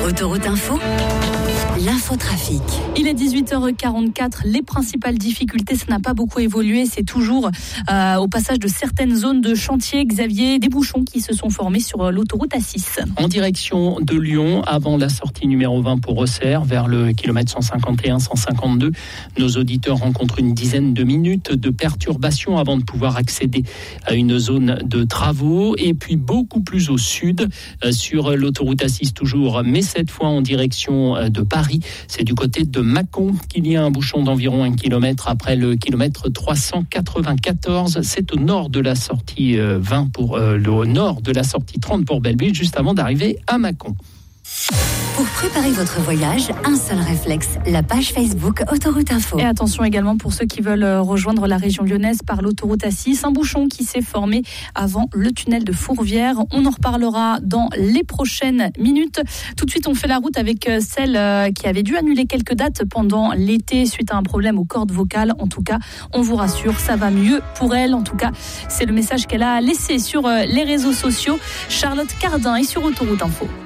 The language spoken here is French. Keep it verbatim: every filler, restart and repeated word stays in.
Autoroute Info, l'infotrafic. Il est dix-huit heures quarante-quatre. Les principales difficultés, ça n'a pas beaucoup évolué. C'est toujours euh, au passage de certaines zones de chantier, Xavier, des bouchons qui se sont formés sur l'autoroute A six. En direction de Lyon, avant la sortie numéro vingt pour Auxerre, vers le kilomètre cent cinquante et un cent cinquante-deux, nos auditeurs rencontrent une dizaine de minutes de perturbation avant de pouvoir accéder à une zone de travaux. Et puis beaucoup plus au sud, euh, sur l'autoroute A six toujours, mais cette fois en direction de Paris. C'est du côté de Mâcon qu'il y a un bouchon d'environ un kilomètre après le kilomètre trois cent quatre-vingt-quatorze. C'est au nord de la sortie vingt pour euh, le au nord de la sortie trente pour Belleville, juste avant d'arriver à Mâcon. Pour préparer votre voyage, un seul réflexe, la page Facebook Autoroute Info. Et attention également pour ceux qui veulent rejoindre la région lyonnaise par l'autoroute A six, un bouchon qui s'est formé avant le tunnel de Fourvière. On en reparlera dans les prochaines minutes. Tout de suite, on fait la route avec celle qui avait dû annuler quelques dates pendant l'été suite à un problème aux cordes vocales. En tout cas, on vous rassure, ça va mieux pour elle. En tout cas, c'est le message qu'elle a laissé sur les réseaux sociaux. Charlotte Cardin est sur Autoroute Info.